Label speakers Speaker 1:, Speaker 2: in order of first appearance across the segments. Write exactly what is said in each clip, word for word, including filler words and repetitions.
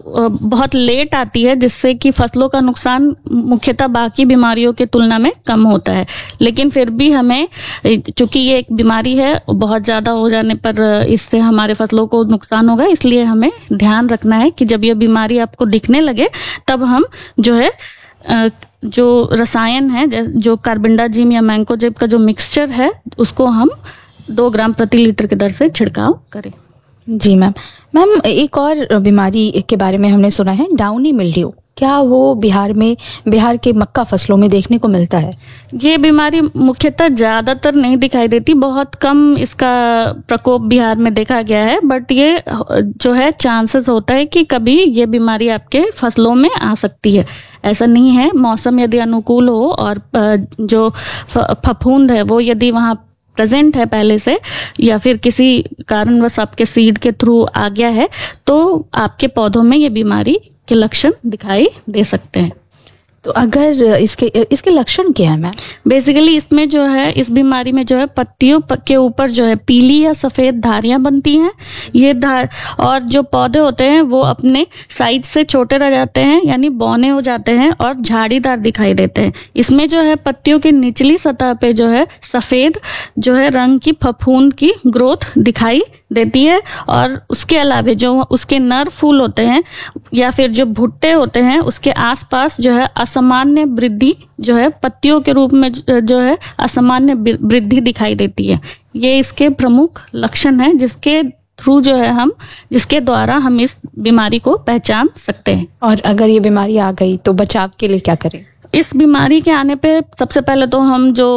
Speaker 1: अ, बहुत लेट आती है, जिससे कि फसलों का नुकसान मुख्यतः बाकी बीमारियों की तुलना में कम होता है। लेकिन फिर भी हमें, चूंकि ये एक बीमारी है, बहुत ज़्यादा हो जाने पर इससे हमारे फसलों को नुकसान होगा, इसलिए हमें ध्यान रखना है कि जब ये बीमारी आपको दिखने लगे तब हम जो है अ, जो रसायन है, जो कार्बेंडाजिम या मैंकोजेब का जो मिक्सचर है, उसको हम दो ग्राम प्रति लीटर की दर से छिड़काव करें।
Speaker 2: जी मैम। मैम, एक और बीमारी के बारे में हमने सुना है, डाउनी मिल्ड्यू। क्या वो बिहार में बिहार के मक्का फसलों में देखने को मिलता है?
Speaker 1: ये बीमारी मुख्यतः ज़्यादातर नहीं दिखाई देती, बहुत कम इसका प्रकोप बिहार में देखा गया है। बट ये जो है चांसेस होता है कि कभी ये बीमारी आपके फसलों में आ सकती है। ऐसा नहीं है, मौसम यदि अनुकूल हो और जो फफूंद है वो यदि वहाँ प्रेजेंट है पहले से, या फिर किसी कारणवश आपके सीड के थ्रू आ गया है, तो आपके पौधों में ये बीमारी के लक्षण दिखाई दे सकते हैं।
Speaker 2: तो अगर इसके इसके लक्षण क्या है मैम?
Speaker 1: बेसिकली इसमें जो है, इस बीमारी में जो है पत्तियों के ऊपर जो है पीली या सफ़ेद धारियां बनती हैं। ये धार और जो पौधे होते हैं वो अपने साइज से छोटे रह जाते हैं, यानी बौने हो जाते हैं और झाड़ीदार दिखाई देते हैं। इसमें जो है पत्तियों की निचली सतह पे जो है सफ़ेद जो है रंग की फफूंद की ग्रोथ दिखाई देती है। और उसके अलावा जो उसके नर फूल होते हैं या फिर जो भुट्टे होते हैं, उसके आसपास जो है असामान्य वृद्धि जो है पत्तियों के रूप में जो है असामान्य वृद्धि दिखाई देती है। ये इसके प्रमुख लक्षण हैं, जिसके थ्रू जो है हम जिसके द्वारा हम इस बीमारी को पहचान सकते हैं।
Speaker 2: और अगर ये बीमारी आ गई तो बचाव के लिए क्या करें?
Speaker 1: इस बीमारी के आने पे सबसे पहले तो हम जो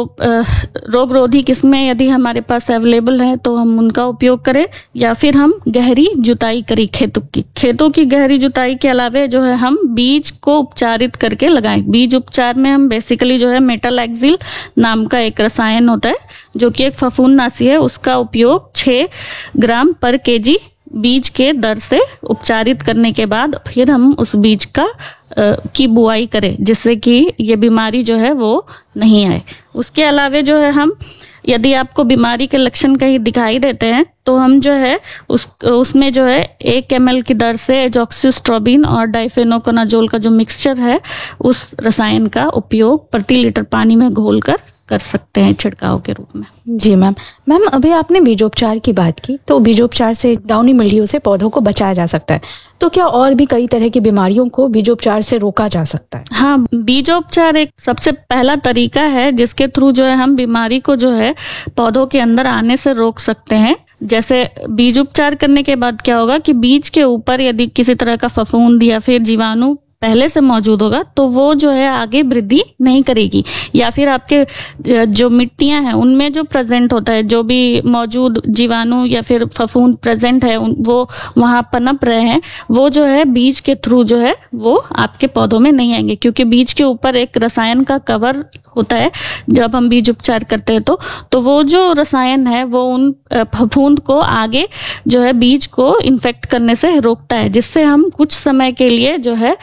Speaker 1: रोग रोधी किस्में यदि हमारे पास अवेलेबल है तो हम उनका उपयोग करें, या फिर हम गहरी जुताई करें खेतों की खेतों की गहरी जुताई के अलावा जो है हम बीज को उपचारित करके लगाएं। बीज उपचार में हम बेसिकली जो है मेटालैक्सिल नाम का एक रसायन होता है, जो कि एक फफूंदनाशी है, उसका उपयोग छः ग्राम पर केजी बीज के दर से उपचारित करने के बाद फिर हम उस बीज का आ, की बुआई करें, जिससे कि ये बीमारी जो है वो नहीं आए। उसके अलावा जो है हम, यदि आपको बीमारी के लक्षण कहीं दिखाई देते हैं तो हम जो है उस उसमें जो है एक एम एल की दर से एजॉक्सिस्ट्रोबिन और डाइफेनोकोनाजोल का जो मिक्सचर है, उस रसायन का उपयोग प्रति लीटर पानी में घोलकर कर सकते हैं छिड़काव के रूप में।
Speaker 2: जी मैम। मैम, अभी आपने बीजोपचार की बात की, तो बीजोपचार से डाउनी मिल्ड्यू से पौधों को बचाया जा सकता है, तो क्या और भी कई तरह की बीमारियों को बीजोपचार से रोका जा सकता है?
Speaker 1: हाँ, बीजोपचार एक सबसे पहला तरीका है जिसके थ्रू जो है हम बीमारी को जो है पौधों के अंदर आने से रोक सकते हैं। जैसे बीज उपचार करने के बाद क्या होगा कि बीज के ऊपर यदि किसी तरह का फफूंद या फिर जीवाणु पहले से मौजूद होगा तो वो जो है आगे वृद्धि नहीं करेगी, या फिर आपके जो मिट्टियां हैं उनमें जो प्रेजेंट होता है, जो भी मौजूद जीवाणु या फिर फफूंद प्रेजेंट है वो वहाँ पनप रहे हैं, वो जो है बीज के थ्रू जो है वो आपके पौधों में नहीं आएंगे, क्योंकि बीज के ऊपर एक रसायन का कवर होता है जब हम बीज उपचार करते हैं तो तो वो जो रसायन है वो उन फफूंद को आगे जो है बीज को इन्फेक्ट करने से रोकता है, जिससे हम कुछ समय के लिए जो है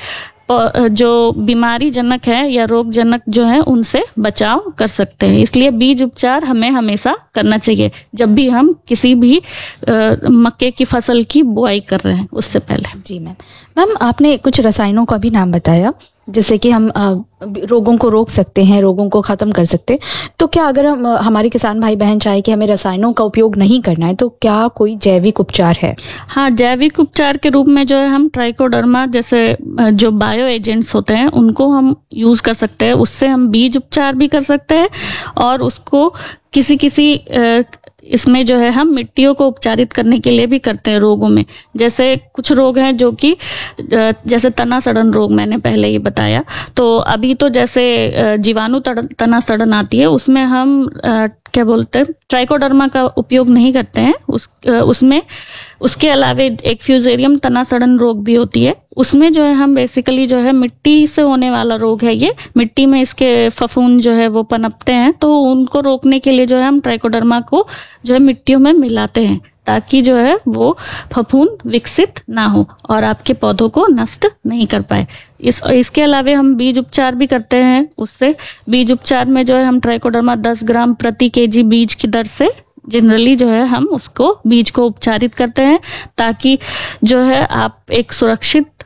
Speaker 1: जो बीमारी जनक है या रोग जनक जो है उनसे बचाव कर सकते हैं। इसलिए बीज उपचार हमें हमेशा करना चाहिए जब भी हम किसी भी आ, मक्के की फसल की बुआई कर रहे हैं उससे पहले।
Speaker 2: जी मैम। मैम, आपने कुछ रसायनों का भी नाम बताया जिससे कि हम आ, रोगों को रोक सकते हैं, रोगों को खत्म कर सकते हैं। तो क्या अगर हम हमारे किसान भाई बहन चाहे कि हमें रसायनों का उपयोग नहीं करना है तो क्या कोई जैविक उपचार है?
Speaker 1: हाँ, जैविक उपचार के रूप में जो है हम ट्राइकोडर्मा जैसे जो बायो एजेंट्स होते हैं उनको हम यूज कर सकते हैं। उससे हम बीज उपचार भी कर सकते हैं और उसको किसी किसी आ, इसमें जो है हम मिट्टियों को उपचारित करने के लिए भी करते हैं रोगों में। जैसे कुछ रोग हैं जो कि जैसे तना सड़न रोग मैंने पहले ही बताया, तो अभी तो जैसे जीवाणु तना सड़न आती है उसमें हम क्या बोलते हैं ट्राइकोडर्मा का उपयोग नहीं करते हैं। उस उसमें उसके अलावा एक फ्यूजेरियम तना सड़न रोग भी होती है, उसमें जो है हम बेसिकली जो है मिट्टी से होने वाला रोग है, ये मिट्टी में इसके फफूंद जो है वो पनपते हैं, तो उनको रोकने के लिए जो है हम ट्राइकोडर्मा को जो है मिट्टियों में मिलाते हैं ताकि जो है वो फफूंद विकसित ना हो और आपके पौधों को नष्ट नहीं कर पाए। इस इसके अलावा हम बीज उपचार भी करते हैं। उससे बीज उपचार में जो है हम ट्राइकोडर्मा दस ग्राम प्रति केजी बीज की दर से जनरली जो है हम उसको बीज को उपचारित करते हैं ताकि जो है आप एक सुरक्षित